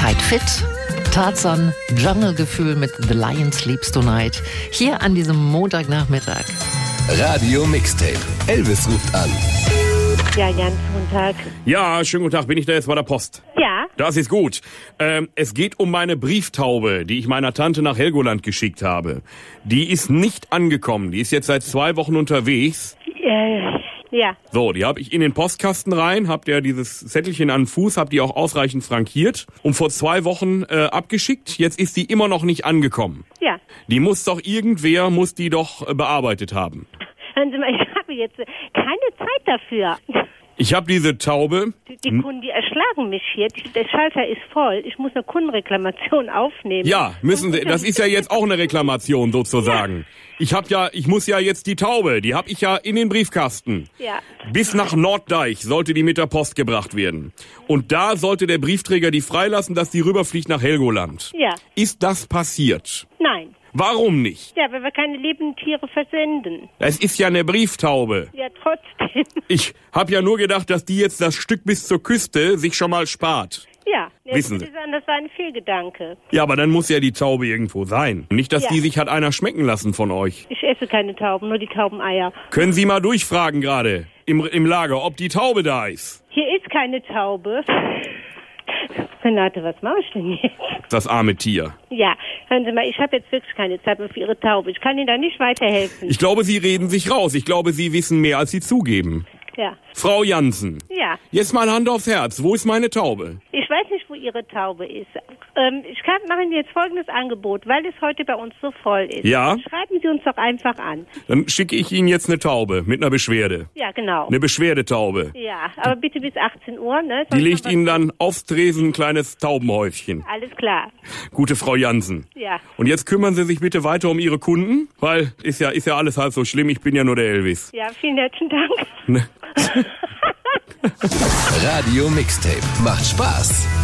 Tight Fit, Tarzan, Jungle-Gefühl mit The Lion Sleeps Tonight. Hier an diesem Montagnachmittag. Radio Mixtape. Elvis ruft an. Ja, Jan, guten Tag. Ja, schönen guten Tag. Bin ich da jetzt bei der Post? Ja. Das ist gut. Es geht um meine Brieftaube, die ich meiner Tante nach Helgoland geschickt habe. Die ist nicht angekommen. Die ist jetzt seit 2 Wochen unterwegs. Ja. So, die habe ich in den Postkasten rein, hab der dieses Zettelchen an den Fuß, hab die auch ausreichend frankiert und vor 2 Wochen abgeschickt. Jetzt ist die immer noch nicht angekommen. Ja. Die muss die doch bearbeitet haben. Hören Sie mal, ich habe jetzt keine Zeit dafür. Ich habe diese Taube. Die Kunden, die erschlagen mich hier. Der Schalter ist voll. Ich muss eine Kundenreklamation aufnehmen. Ja, müssen Sie. Das ist ja jetzt auch eine Reklamation sozusagen. Ja. Ich muss ja jetzt die Taube, die habe ich ja in den Briefkasten. Ja. Bis nach Norddeich sollte die mit der Post gebracht werden. Und da sollte der Briefträger die freilassen, dass die rüberfliegt nach Helgoland. Ja. Ist das passiert? Nein. Warum nicht? Ja, weil wir keine lebenden Tiere versenden. Es ist ja eine Brieftaube. Ja, trotzdem. Ich habe ja nur gedacht, dass die jetzt das Stück bis zur Küste sich schon mal spart. Ja. Wissen Sie. Das war ein Fehlgedanke. Ja, aber dann muss ja die Taube irgendwo sein. Nicht, dass Ja. die sich hat einer schmecken lassen von euch. Ich esse keine Tauben, nur die Taubeneier. Können Sie mal durchfragen gerade im Lager, ob die Taube da ist? Hier ist keine Taube. Renate, was mache ich denn jetzt? Das arme Tier. Ja, hören Sie mal, ich habe jetzt wirklich keine Zeit mehr für Ihre Taube. Ich kann Ihnen da nicht weiterhelfen. Ich glaube, Sie reden sich raus. Ich glaube, Sie wissen mehr, als Sie zugeben. Ja. Frau Jansen. Ja. Jetzt mal Hand aufs Herz. Wo ist meine Taube? Ich weiß nicht, wo Ihre Taube ist. Ich mache Ihnen jetzt folgendes Angebot, weil es heute bei uns so voll ist. Ja? Schreiben Sie uns doch einfach an. Dann schicke ich Ihnen jetzt eine Taube mit einer Beschwerde. Ja, genau. Eine Beschwerdetaube. Ja, aber bitte bis 18 Uhr, ne? Die legt Ihnen dann aufs Tresen ein kleines Taubenhäufchen. Alles klar. Gute Frau Jansen. Ja. Und jetzt kümmern Sie sich bitte weiter um Ihre Kunden, weil ist ja alles halb so schlimm. Ich bin ja nur der Elvis. Ja, vielen herzlichen Dank. Ne? Radio Mixtape. Macht Spaß.